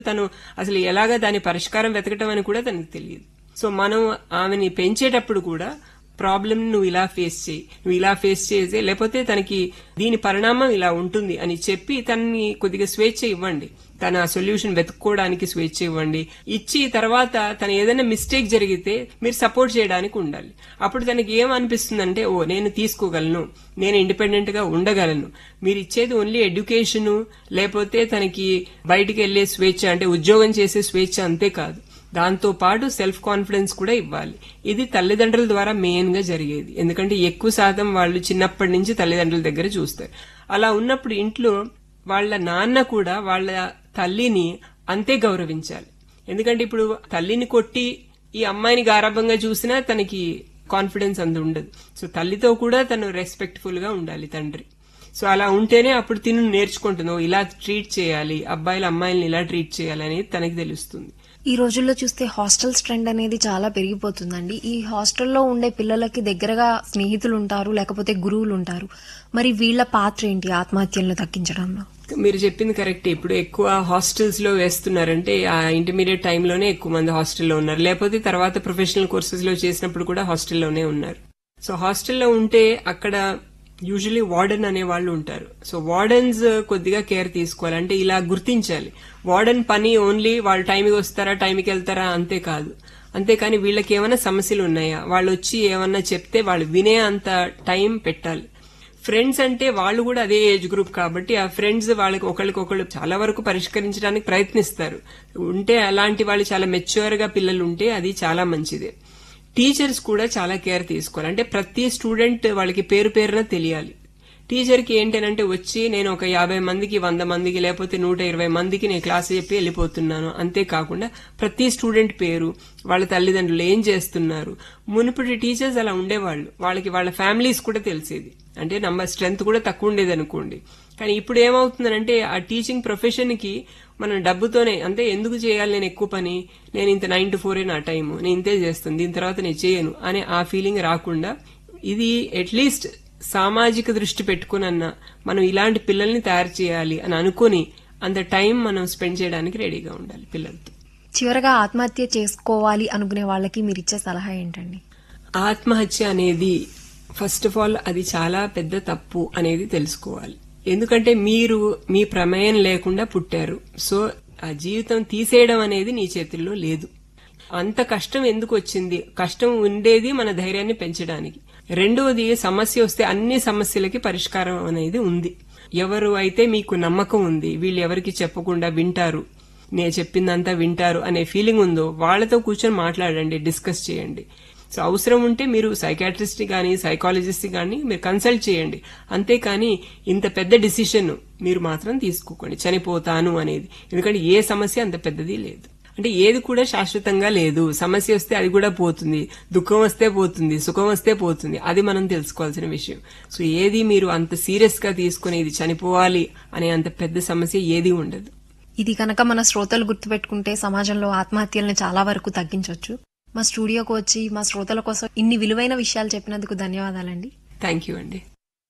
తను అసలు ఎలాగా దాని పరిష్కారం వెతకటం అని కూడా తనకు తెలియదు. సో మనం ఆమెని పెంచేటప్పుడు కూడా ప్రాబ్లం నువ్వు ఇలా ఫేస్ చేయి, నువ్వు ఇలా ఫేస్ చేసే, లేకపోతే తనకి దీని పరిణామం ఇలా ఉంటుంది అని చెప్పి తనని కొద్దిగా స్వేచ్ఛ ఇవ్వండి. తన సొల్యూషన్ వెతుక్కోవడానికి స్వేచ్ఛ ఇవ్వండి. ఇచ్చి తర్వాత తన ఏదైనా మిస్టేక్ జరిగితే మీరు సపోర్ట్ చేయడానికి ఉండాలి. అప్పుడు తనకి ఏమనిపిస్తుందంటే, ఓ నేను తీసుకోగలను, నేను ఇండిపెండెంట్ గా ఉండగలను. మీరు ఇచ్చేది ఓన్లీ ఎడ్యుకేషన్, లేకపోతే తనకి బయటికి వెళ్లే స్వేచ్ఛ, అంటే ఉద్యోగం చేసే స్వేచ్ఛ అంతే కాదు, దాంతో పాటు సెల్ఫ్ కాన్ఫిడెన్స్ కూడా ఇవ్వాలి. ఇది తల్లిదండ్రుల ద్వారా మెయిన్ గా జరిగేది. ఎందుకంటే ఎక్కువ శాతం వాళ్ళు చిన్నప్పటి నుంచి తల్లిదండ్రుల దగ్గర చూస్తారు. అలా ఉన్నప్పుడు ఇంట్లో వాళ్ళ నాన్న కూడా వాళ్ళ తల్లిని అంతే గౌరవించాలి. ఎందుకంటే ఇప్పుడు తల్లిని కొట్టి ఈ అమ్మాయిని గారాబంగా చూసినా తనకి కాన్ఫిడెన్స్ అంత ఉండదు. సో తల్లితో కూడా తను రెస్పెక్ట్ఫుల్ గా ఉండాలి తండ్రి. సో అలా ఉంటేనే అప్పుడు తిను నేర్చుకుంటుందో ఇలా ట్రీట్ చేయాలి, అబ్బాయిలు అమ్మాయిల్ని ఇలా ట్రీట్ చేయాలి అనేది తనకి తెలుస్తుంది. ఈ రోజుల్లో చూస్తే హాస్టల్స్ ట్రెండ్ అనేది చాలా పెరిగిపోతుందండి. ఈ హాస్టల్లో ఉండే పిల్లలకి దగ్గరగా స్నేహితులు ఉంటారు, లేకపోతే గురువులు ఉంటారు. మరి వీళ్ల పాత్ర ఏంటి ఆత్మహత్యలను తగ్గించడంలో? మీరు చెప్పింది కరెక్ట్. ఇప్పుడు ఎక్కువ హాస్టల్స్ లో వేస్తున్నారంటే ఆ ఇంటర్మీడియట్ టైంలోనే ఎక్కువ మంది హాస్టల్లో ఉన్నారు, లేకపోతే తర్వాత ప్రొఫెషనల్ కోర్సెస్ లో చేసినప్పుడు కూడా హాస్టల్లోనే ఉన్నారు. సో హాస్టల్లో ఉంటే అక్కడ యూజువలీ వార్డెన్ అనే వాళ్ళు ఉంటారు. సో వార్డెన్స్ కొద్దిగా కేర్ తీసుకోవాలి. అంటే ఇలా గుర్తించాలి, వార్డెన్ పని ఓన్లీ వాళ్ళు టైంకి వస్తారా టైంకి వెళ్తారా అంతే కాదు. అంతేకాని వీళ్ళకి ఏమైనా సమస్యలు ఉన్నాయా, వాళ్ళు వచ్చి ఏమన్నా చెప్తే వాళ్ళు వినే అంత టైం పెట్టాలి. ఫ్రెండ్స్ అంటే వాళ్ళు కూడా అదే ఏజ్ గ్రూప్ కాబట్టి ఆ ఫ్రెండ్స్ వాళ్ళకి ఒకళ్ళకొకళ్ళు చాలా వరకు పరిష్కరించడానికి ప్రయత్నిస్తారు. ఉంటే అలాంటి వాళ్ళు చాలా మెచ్యూర్ గా పిల్లలు ఉంటే అది చాలా మంచిదే. టీచర్స్ కూడా చాలా కేర్ తీసుకోవాలి. అంటే ప్రతి స్టూడెంట్ వాళ్ళకి పేరు పేరున తెలియాలి. టీచర్ కి ఏంటంటే వచ్చి నేను ఒక 50 మందికి 100 మందికి లేకపోతే 120 మందికి నేను క్లాస్ చెప్పి వెళ్ళిపోతున్నాను అంతేకాకుండా ప్రతి స్టూడెంట్ పేరు, వాళ్ళ తల్లిదండ్రులు ఏం చేస్తున్నారు. మునుపటి టీచర్స్ అలా ఉండేవాళ్ళు, వాళ్ళకి వాళ్ళ ఫ్యామిలీస్ కూడా తెలిసేది. అంటే నంబర్ స్ట్రెంత్ కూడా తక్కువ ఉండేది అనుకోండి. కానీ ఇప్పుడు ఏమవుతుందంటే ఆ టీచింగ్ ప్రొఫెషన్ కి మనం డబ్బుతోనే, అంటే ఎందుకు చేయాలి నేను ఎక్కువ పని, నేను ఇంత 9 to 4 నా టైము, నేను ఇంతే చేస్తాను, దీని తర్వాత నేను చేయను అనే ఆ ఫీలింగ్ రాకుండా ఇది అట్లీస్ట్ సామాజిక దృష్టి పెట్టుకునన్నా మనం ఇలాంటి పిల్లల్ని తయారు చేయాలి అని అనుకుని అంత టైం మనం స్పెండ్ చేయడానికి రెడీగా ఉండాలి పిల్లలతో. చివరగా ఆత్మహత్య చేసుకోవాలి అనుకునే వాళ్ళకి మీరు ఇచ్చే సలహా ఏంటండి? ఆత్మహత్య అనేది ఫస్ట్ ఆఫ్ ఆల్ అది చాలా పెద్ద తప్పు అనేది తెలుసుకోవాలి. ఎందుకంటే మీరు మీ ప్రమేయం లేకుండా పుట్టారు. సో ఆ జీవితం తీసేయడం అనేది నీ చేతుల్లో లేదు. అంత కష్టం ఎందుకు వచ్చింది? కష్టం ఉండేది మన ధైర్యాన్ని పెంచడానికి. రెండవది, సమస్య వస్తే అన్ని సమస్యలకి పరిష్కారం అనేది ఉంది. ఎవరు అయితే మీకు నమ్మకం ఉంది, వీళ్ళు ఎవరికి చెప్పకుండా వింటారు, నేను చెప్పిందంతా వింటారు అనే ఫీలింగ్ ఉందో వాళ్ళతో కూర్చొని మాట్లాడండి, డిస్కస్ చేయండి. సో అవసరం ఉంటే మీరు సైకాట్రిస్ట్ గానీ సైకాలజిస్ట్ గానీ మీరు కన్సల్ట్ చేయండి. అంతేకాని ఇంత పెద్ద డిసిషన్ మీరు మాత్రం తీసుకోకండి, చనిపోతాను అనేది. ఎందుకంటే ఏ సమస్య అంత పెద్దది లేదు. అంటే ఏది కూడా శాశ్వతంగా లేదు. సమస్య వస్తే అది కూడా పోతుంది, దుఃఖం వస్తే పోతుంది, సుఖం వస్తే పోతుంది. అది మనం తెలుసుకోవాల్సిన విషయం. సో ఏది మీరు అంత సీరియస్ గా తీసుకుని ఇది చనిపోవాలి అనే అంత పెద్ద సమస్య ఏది ఉండదు. ఇది కనుక మన శ్రోతలు గుర్తుపెట్టుకుంటే సమాజంలో ఆత్మహత్యలను చాలా వరకు తగ్గించవచ్చు. మా స్టూడియోకి వచ్చి మా శ్రోతల కోసం ఇన్ని విలువైన విషయాలు చెప్పినందుకు ధన్యవాదాలండి. థ్యాంక్ యూ అండి.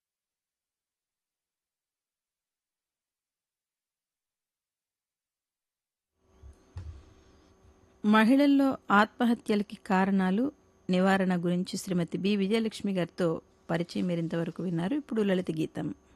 మహిళల్లో ఆత్మహత్యలకి కారణాలు, నివారణ గురించి శ్రీమతి బి విజయలక్ష్మి గారితో పరిచయం మీరింతవరకు విన్నారు. ఇప్పుడు లలిత గీతం.